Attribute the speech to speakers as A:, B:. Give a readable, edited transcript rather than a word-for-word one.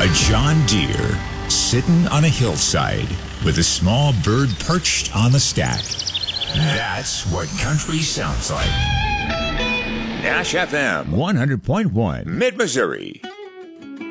A: A John Deere sitting on a hillside with a small bird perched on the stack. That's what country sounds like. Nash FM 100.1 Mid-Missouri.